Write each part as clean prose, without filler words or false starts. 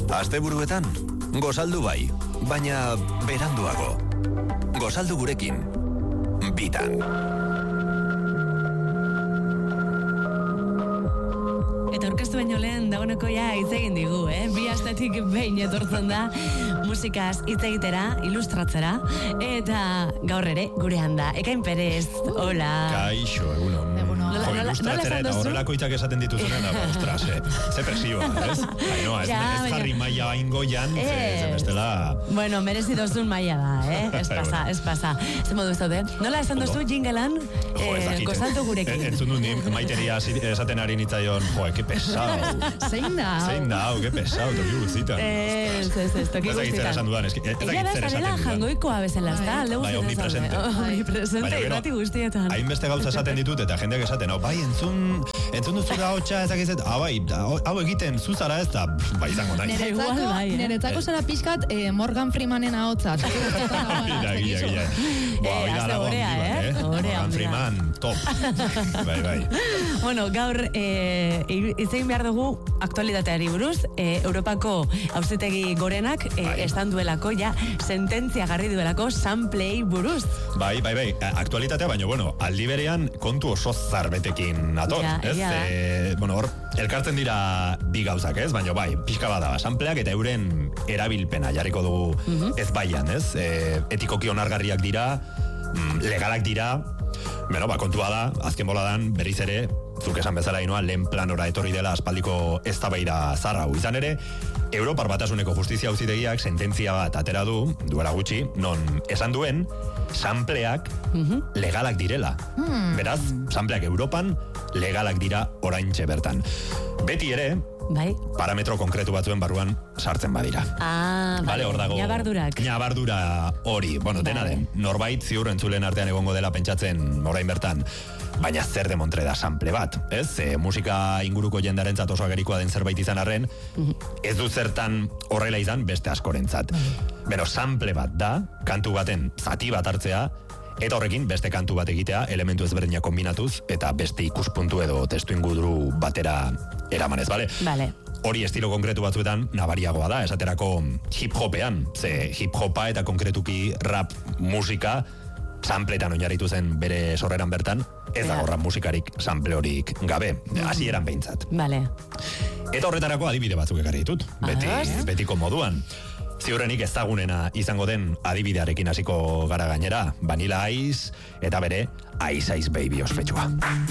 Asteburuetan, gozaldu bai, baina beranduago. Gozaldu gurekin, bitan. Eta orkestu baino lehen dagoeneko ja hitz egin digu, Bi astetik behin etortzen da musikaz hitz egitera, ilustratzera, eta gaur ere gurean da. Ekain Perez, hola. Kaixo, egunon. Ilustratzera eta horrelako hitzak esaten dituzunen, ostras, ze presioa, ez? Ainoa, ez jarri maila hain goian, ze bestela... Bueno, merezi dozun maila da, Ez pasa. Ze modu ez daude? Nola esan dozu jinglean, gozaldu gurekin? Entzun du ni, maiteria esaten ari nitzaion, que pesado. Zein da, que pesado, toki guztitan. Ez, toki guztitan. Esan dudan, Ella da zarela jangoikoa bezala, ez da? Bai, omnipresente. Irrati guztietan. Hainbeste gauza esaten ditut, eta jendeak esaten, bai, entzun duzura hotxa, ezakizet, bai, hau egiten zuzara ez da, bai, izango nahi. Niretzako zara pixkat Morgan Freemanen ahotza. Gila. Morgan Freeman, top. Bai. Bueno, gaur izegin behar dugu aktualitateari buruz, Europako auzitegi gorenak estan duelako, sententzia garri duelako samplei buruz. Bai, aktualitatea, baina, aldi berean kontu oso zarbetekin ator, ez? Hor, elkartzen dira bi gauzak, ez? Baina, pixka bada, sampleak eta euren erabilpena jarriko dugu ez baian, ez? Etikoki onargarriak dira, legalak dira, kontua da, azken boladan, berriz ere, zuk esan bezala inoa, lehen planora etorri dela aspaldiko eztabaida zarra hau. Izan ere, Europar Batasuneko Justizia Auzitegiak sententzia bat atera duela gutxi, non esan duen, sampleak legalak direla. Beraz, sampleak Europan legalak dira oraintxe bertan. Beti ere, parametro konkretu batzuen barruan sartzen badira. Hor dago. Ñabardura hori. Dena den, norbait ziur entzulen artean egongo dela pentsatzen orain bertan. Baina zer demontre da sample bat, ez? Musika inguruko jendarentzat oso agerikoa den zerbait izan arren, ez du zertan horrela izan beste askorentzat. Sample bat da, kantu baten zati bat hartzea, eta horrekin beste kantu bat egitea, elementu ezberdinak kombinatuz, eta beste ikuspuntu edo testu inguru batera eramanez, bale? Bale. Hori estilo konkretu batzuetan nabariagoa da, esaterako hip-hopean, ze hip-hopa eta konkretuki rap musika sampletan oinarritu zen bere sorreran bertan, ez dago rap musikarik sample horik gabe, hasieran behintzat. Vale. Eta horretarako adibide batzuk ekarri ditut, betiko moduan. Ziurrenik ezagunena izango den adibidearekin hasiko gara gainera, Vanilla Ice eta bere Ice Ice Baby ospetsua.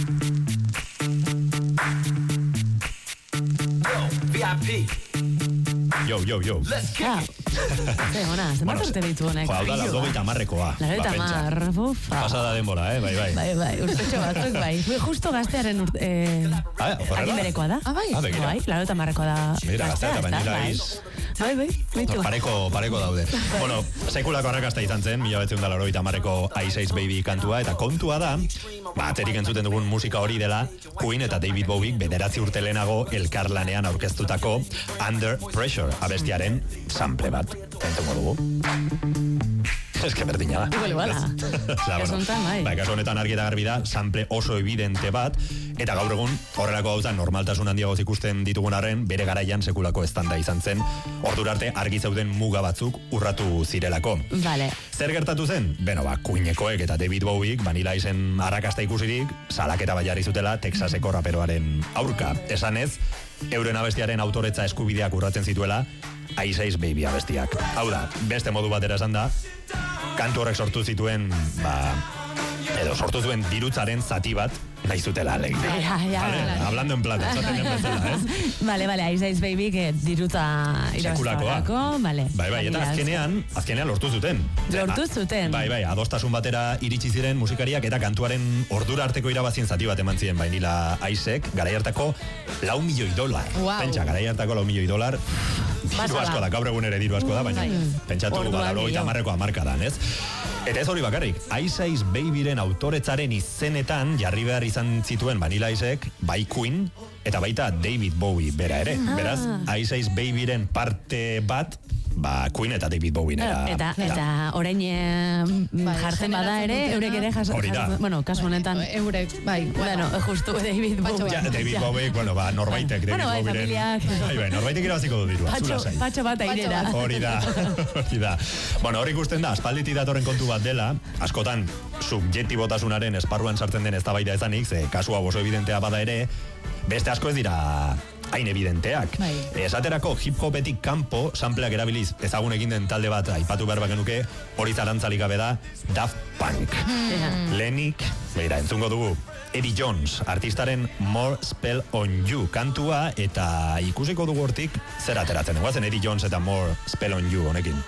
VIP. Yo. Let's kick it. Zenbat urte ditu honek? Hau da, 80-arrekoa. 80, pasada denbora, bai. Bai, urtetxo batzuk, bai. Justo gaztearen agin berekoa da. Bai, 80-arrekoa da. Mira, gaztea eta Vanilla Ice. Bai, mitu. Pareko daude. Sekulako arrakasta izan zen, 1980ko Ice Ice Baby kantua, eta kontua da, atzerik entzuten dugun musika hori dela, Queen eta David Bowiek 9 urte lehenago elkarlanean aurkeztutako Under Pressure abestiaren sample bat. Entzungo dugu. Ez que berdina da. Igual. Kasu honetan argi eta garbi da, sample oso evidente bat, eta gaur egun horrelako gauza normaltasun handiagoz ikusten ditugun arren, bere garaian sekulako estanda izan zen, ordura arte argi zeuden muga batzuk urratu zirelako. Vale. Zer gertatu zen? Queenekoek eta David Bowiek Vanilla Icen arrakasta ikusirik, salaketa baiarri zutela Texaseko raperoaren aurka. Esanez, euren abestiaren autoretza eskubideak urratzen zituela Ice Ice Baby abestiak. Hau da, beste modu batera esan da, kantu horrek sortu zituen, sortu zuen dirutzaren zati bat nahi zutela alegin. Hablando en plata, esaten den bezala, ez? Vale, Ice Ice Baby, dirutza irabaztarako, vale. Bai, eta azkenean lortu zuten. Bai, adostasun batera iritsi ziren musikariak eta kantuaren ordura arteko irabazien zati bat eman ziren Vanilla Icek, garai hartako $4 milioi. Pentsa, garai hartako $4 milioi, diru asko da, gaur egun ere diru asko da, baina pentsatu 80ko hamarkadan, ez? Eta ez hori bakarrik, Ice Ice Babyren autoretzaren izenetan jarri behar izan zituen Vanilla Icek, bai Queen, eta baita David Bowie bera ere. Beraz, Ice Ice Babyren parte bat Queen eta David Bowie eta orain jartzen bada ere, eurek ere bueno, kasu honetan. Eurek, bai. Bueno, justu David Bowie. David Bowie, norbaitek David Bowie. Norbaitek irabaziko du dirua, zula zain. Patxo bat airera. Hori da. Bueno, hori ikusten da, aspalditik datorren kontu bat dela, askotan subjektibotasunaren esparruan sartzen den eztabaida ezanik, ze kasu hau oso evidentea bada ere, beste asko ez dira hain evidenteak. Esaterako hip-hopetik kanpo sampleak erabiliz ezagun egin den talde bat aipatu behar bagenuke, hori zarantzalik gabe da Daft Punk. Lehenik, entzungo dugu Eddie Jones, artistaren More Spell on You kantua, eta ikusiko dugu hortik zer ateratzen. Guazen Eddie Jones eta More Spell on You honekin.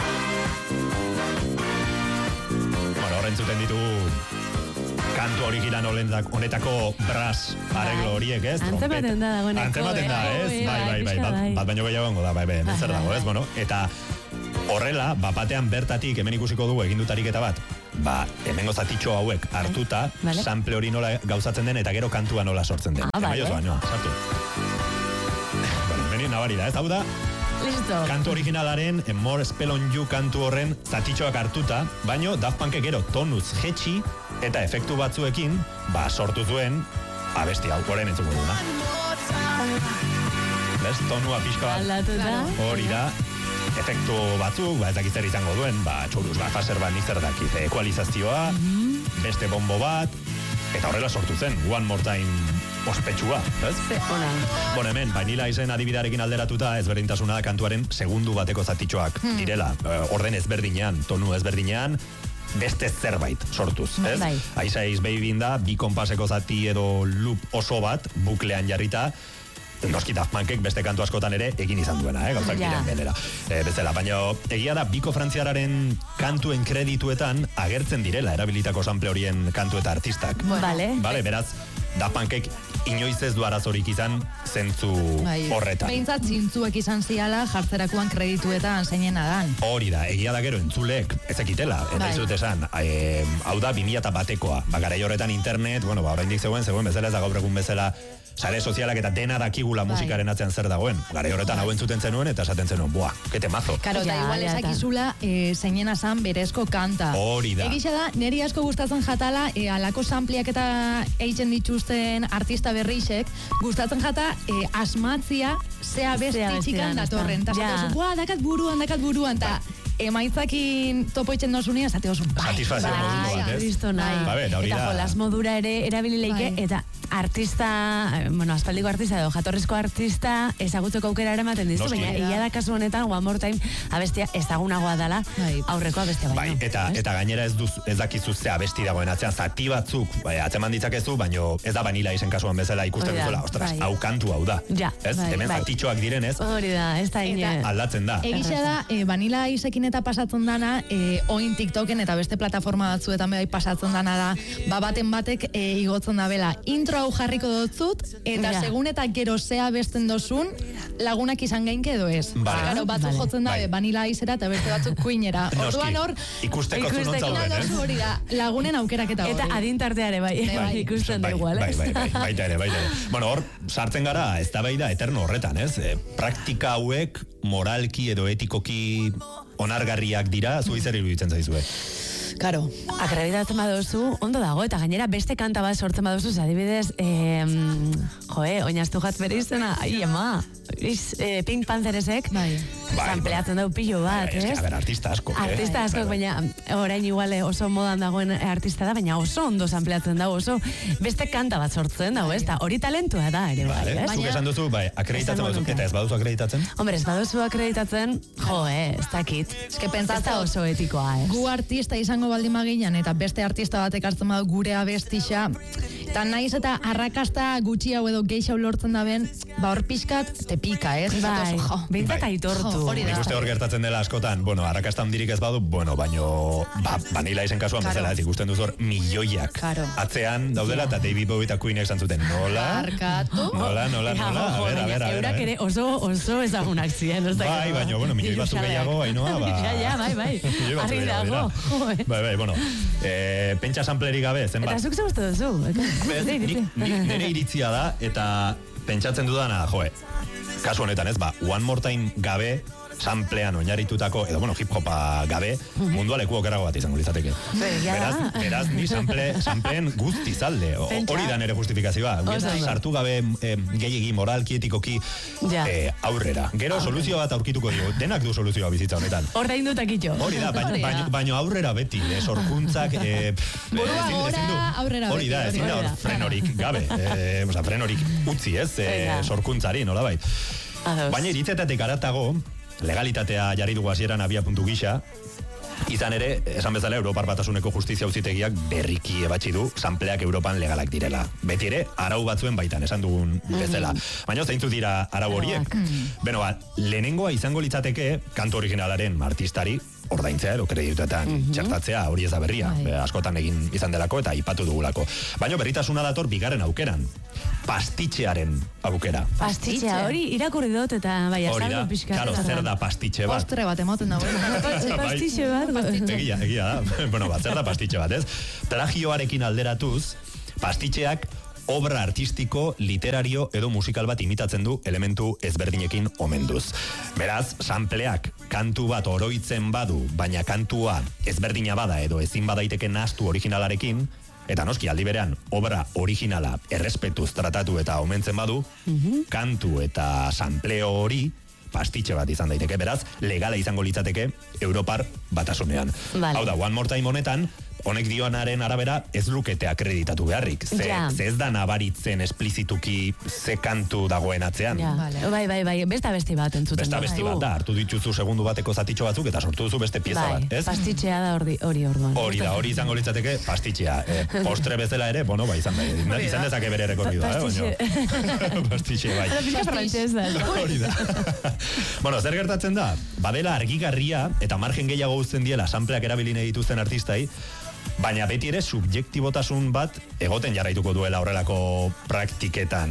Horren zuten ditugu kantu original honetako brass arreglo horiek, ez? Antzematen da dagoeneko. Antzematen da, ez? Bai. Bat baino gehiago gongo da, bai. Zer dago, ez? Bueno, eta horrela, batean bertatik hemen ikusiko dugu eginduta ariketa bat, hemengo zatitxo hauek hartuta, sample hori nola gauzatzen den, eta gero kantua nola sortzen den. Sartu. Hemen nabari da, ez? Hau da, kantu originalaren More Spell on You kantu horren zatitxoak hartuta, baino Daft Punkek gero tonuz jetxi eta efektu batzuekin sortu zuen abesti hau, horren entzuko duguna. Bez, tonua pixka bat hori da, efektu batzuk, ez dakit zer izango duen, txuruz bat, faser bat, nik zer dakit, ekualizazioa, beste bombo bat, eta horrela sortu zen, One More Time ospetsua, ez? Bueno, hemen, Vanilla Icen adibidarekin alderatuta, ezberdintasuna da kantuaren segundu bateko zatitxoak direla, orden ezberdinean, tonu ezberdinean, beste zerbait sortuz, ez? Ice Ice Baby da, bi konpaseko zati edo loop oso bat, buklean jarrita, noski Daft Punkek beste kantu askotan ere egin izan duena, gauzak diren benera. Bezala, baina egia da biko frantziararen kantuen kredituetan agertzen direla erabilitako sample horien kantu eta artistak. Vale, beraz, Daft Punkek inoiz ez du arazorik izan zentzu horretan. Behintzat zintzuek izan ziala jartzerakoan kredituetan zeinena dan. Hori da, egia da gero entzulek ezekitela, eta izut esan, hau da 2001koa, garai horretan internet, oraindik zegoen bezala ez da gaur egun bezala sare sozialak eta dena dakigula musikaren atzean zer dagoen. Garai horretan hau entzuten zenuen eta esaten zenuen, que temazo. Karo, da igual ezakizula zeinena zan berezko kanta. Hori da. Egisa da, neri asko gustatzen jatala, alako sampliak eta eitzen dituzten artista berrixek, gustatzen jata asmatzia zea besti txikan datorren. Ta dakat buruan, eta emaitzakin topoitzen dozunia, zate oso, satisfazio modu bat, ez? Eta jolas modura ere erabilileike, eta artista, aspaldiko artista edo jatorrizko artista ezagutzeko aukera ere ematen dizu, baina egia da kasu honetan One More Time abestia ezagunagoa dela aurreko abestia baino. Eta gainera ez dakizu ze abesti dagoen atzean, zati batzuk atzeman ditzakezu, baino ez da Vanilla Icen kasuan bezala ikusten duzuela, ostras, hau kantu hau da. Hemen zatitxoak direnez, hori da, ez da aldatzen da. Egisa da, Vanilla Icekin eta pasatzen dana, oin TikToken eta beste plataforma batzuetan bai pasatzen dana da, baten batek igotzen da bela, intro hau jarriko dotzut, eta segun eta gero zea besten dozun, lagunak izan gainke edo ez. Batzuk jotzen da, Vanilla Icera eta beste batzuk Queenera. Orduan hor, ikusteko zunot zauden, hori da, lagunen aukeraketa hori. Eta adintarteare bai, ikusten da igual, ez? Baita ere. Bueno, hor, sartzen gara, ez da baida eterno horretan, ez? Praktika hauek, moralki edo etikoki onargarriak dira, zu izer iruditzen zaizue. Karo. Akreditatzen baduzu, ondo dago, eta gainera beste kanta bat sortzen baduzu, adibidez, oinaztu jat bere izena, Pink Pantheresek, sampleatzen dau pilo bat, ez? Artista asko. Artista asko, baina orain igual oso modan dagoen artista da, baina oso ondo sampleatzen dau, oso beste kanta bat sortzen dau, ez? Hori talentua da, ere bai, ez? Zuk esan duzu, akreditatzen baduzu, eta ez baduzu akreditatzen? Hombre, ez baduzu akreditatzen, ez dakit. Ez da oso etikoa, ez? Gu artista izango baldin maginan, eta beste artista batek hartzen badu gure abestixa, eta naiz eta arrakasta gutxi hau edo gehiago lortzen da ben, hor pixkat, te pika, ez? Bintzat aitortu. Nik uste hor gertatzen dela askotan, arrakasta handirik ez badu, baino, Vanilla Icen kasuan bezala, ez ikusten duz hor milioiak atzean daudela, eta David Bowie eta Queenek zantzuten, nola? Nola? A ver. Eurak ere oso ezagunak ziren. Bai, baino, milioi batzuk gehiago, Ainoa, bai. Arri dago. Bai, pentsa samplerik gabe, zenbat. Eta zuk ze gustu duzu? Nire iritzia da, eta pentsatzen dudana, kasu honetan ez, One More Time gabe, samplean oinarritutako, edo bueno, hip-hopa gabe, mundua leku okerrago bat izango litzateke. Beraz, ni sampleen guztiz alde. Hori da nere justifikazioa. Sartu gabe gehiegi moralki, etikoki aurrera. Gero soluzio bat aurkituko dugu. Denak du soluzioa bizitza honetan. Ordain dutakitxo. Hori da, baino aurrera beti. Sorkuntzak... Burua gora, aurrera beti. Hori da, ezin da frenorik gabe. Frenorik utzi, ez? Sorkuntzari, nolabait. Baina iritzetatik aratago, legalitatea jarri dugu hasieran abia puntu gisa, izan ere, esan bezala, Europar Batasuneko Justizia Auzitegiak berriki ebatzi du sampleak Europan legalak direla. Beti ere, arau batzuen baitan, esan dugun bezala. Baina zeintzu dira arau horiek. Beno, lehenengoa izango litzateke kantu originalaren artistari ordaintzea edo kredituetan txertatzea, hori ez da berria. Askotan egin izan delako eta aipatu dugulako. Baina berritasuna dator bigarren aukeran. Pastitxearen aukera. Pastitxea, hori irakurri dut eta bai, azaldu pixka. Claro, zer da pastitxe bat? Postre bat emoten dago. Pastitxe bat. Egia da. Bueno, zer da pastitxe bat, ez? Plagioarekin alderatuz, pastitxeak obra artistiko, literario edo musikal bat imitatzen du elementu ezberdinekin omenduz. Beraz, sampleak kantu bat oroitzen badu, baina kantua ezberdina bada edo ezin badaiteke nahastu originalarekin, eta noski aldi berean obra originala errespetuz tratatu eta omentzen badu, kantu eta sampleo hori pastitxe bat izan daiteke, beraz, legala izango litzateke Europar Batasunean. Hau da, One More Time honetan, honek dioanaren arabera ez lukete akreditatu beharrik. Ze ez da nabaritzen esplizituki ze kantu dagoen atzean. Bai, besta besti bat entzuten. Besta besti bat da, hartu dituzu segundu bateko zatitxo batzuk eta sortu duzu beste pieza bat, ez? Pastitxea da hori orduan. Hori da, hori izango litzateke pastitxea. Postre bezala ere, bueno, izan dezake bere rekorridua, pastitxe, bai. Hori da. Bueno, zer gertatzen da? Badela argigarria eta margen gehiago uzten diela sampleak erabili nahi dituzten artistai, baina beti ere subjektibotasun bat egoten jarraituko duela horrelako praktiken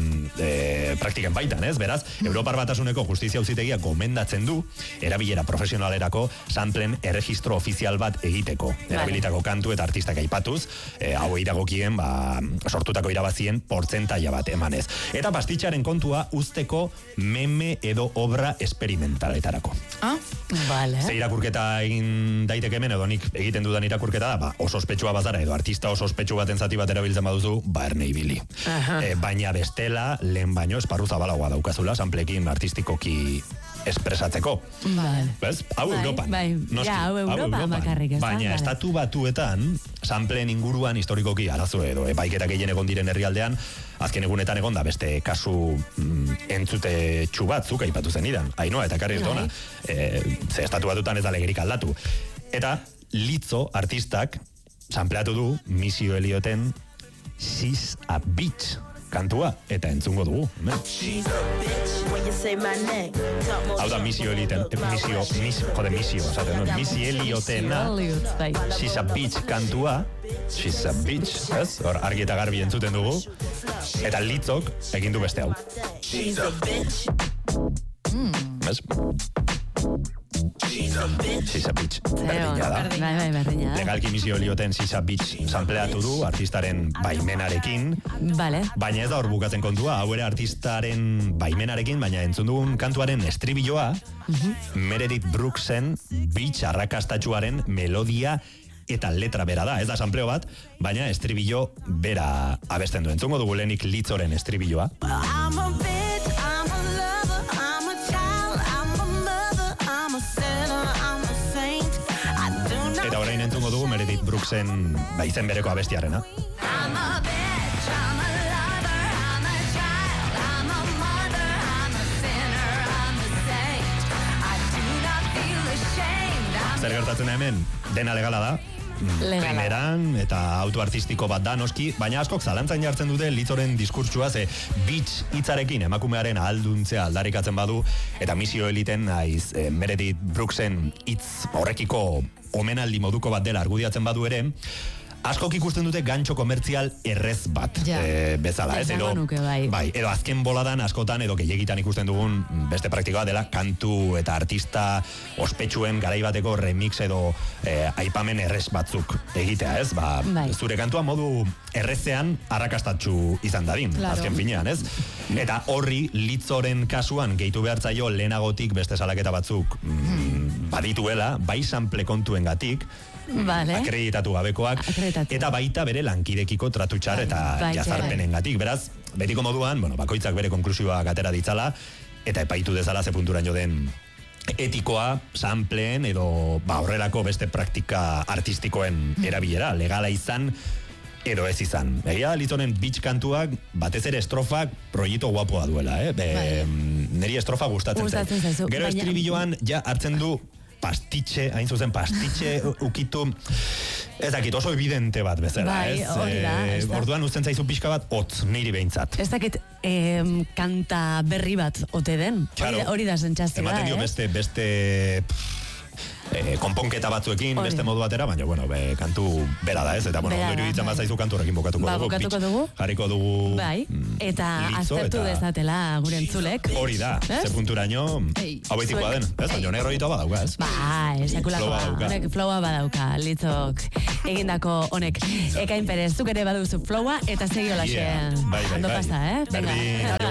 baitan, ez? Beraz, Europar Batasuneko Justizia Auzitegiak gomendatzen du erabilera profesionalerako samplen erregistro ofizial bat egiteko. Erabilitako kantu eta artistak aipatuz, hau iragokien, sortutako irabazien portzentaia bat emanez. Eta pastitxaren kontua usteko meme edo obra esperimentalerako. Ze irakurketa egin daiteke hemen, edo nik egiten dudan irakurketa da, oso ospetsua bazara edo artista oso ospetsu baten zati bat erabiltzen baduzu, erne ibili. Baina bestela, lehen baino esparru zabalagoa daukazula, samplekin artistikoki espresatzeko. Bez? Hau Europan. Hau Europan bakarrik. Baina estatu batuetan, sampleen inguruan historikoki arazo edo epaiketak gehien egon diren herrialdean, azken egunetan egon da beste kasu entzute txubatzuk aipatu zenidan. Ainoa, eta karri dutona. Ze estatu batutan ez da legerik aldatu. Eta Litzo artistak sampleatu du Missy Elliotten She's a Bitch kantua, eta entzungo dugu. Hau da Missy Elliotten Missy Elliotten She's a Bitch kantua, She's a Bitch, ez? Hor argi eta garbi entzuten dugu, eta Litzok egin du beste hau. She's a bitch. Ez? She's a Bitch. Berdina da. Legalki Missy Elliotten She's a Bitch sampleatu du artistaren baimenarekin. Baina ez da hor bukatzen kontua, hau ere artistaren baimenarekin, baina entzun dugun kantuaren estribilloa, Meredith Brooksen Bitch arrakastatxuaren melodia eta letra bera da. Ez da sampleo bat, baina estribillo bera abesten du. Entzungo dugu lehenik Litzoren estribilloa. Eta orain entzungo dugu Meredith Brooksen izen bereko abestiarena. Zer gertatzen hemen, dena legala da. Primeran, eta autoartistiko bat da noski, baina askok zalantzan jartzen dute Litzoren diskurtsua, ze bitch hitzarekin emakumearen ahalduntzea aldarrikatzen badu, eta Missy Elliotten naiz Meredith Brooksen hitz horrekiko omenaldi moduko bat dela argudiatzen badu ere, askok ikusten dute gantxo komertzial errez bat bezala, ez? Edo, bai, edo azken boladan askotan edo gehiagitan ikusten dugun beste praktikoa dela kantu eta artista ospetsuen garaibateko remix edo aipamen errez batzuk egitea, ez? Zure kantua modu errezean arrakastatsu izan dadin, azken finean, ez? Eta horri Litzoren kasuan gehitu behartzaio lehenagotik beste salaketa batzuk badituela, bai sample kontuengatik, akreditatu gabekoak, eta baita bere lankidekiko tratutxar eta jazarpenengatik. Beraz, betiko moduan, bakoitzak bere konklusioak atera ditzala, eta epaitu dezala ze punturaino den etikoa, sampleen edo horrelako beste praktika artistikoen erabilera, legala izan edo ez izan. Egia Litzoren beach kantuak, batez ere estrofak proiektu guapoa duela, neri estrofa gustatzen zaizu. Gero estribilloan ja hartzen du pastitxe, hain zuzen pastitxe ukitu, ez dakit, oso evidente bat bezala, ez? Orduan uzten zaizu pixka bat, hotz, niri behintzat. Ez dakit, kanta berri bat ote den, hori da zentzazioa, ematen dio beste konponketa batzuekin, beste modu batera, baina, kantu bera da, ez? Eta, ondo iruditzen bat zaizu kantu horrekin bokatuko dugu. Bokatuko dugu. Jarriko dugu eta aztertu dezatela gure entzulek. Hori da, ze punturaino, hau behitikoa den, ez? Baina honek roitua badauka, ez? Sekulako honek flowa badauka, Litzok egindako honek. Ekain Perez, zuk ere baduzu flowa, eta segi holaxe. Bai. Ondo pasa,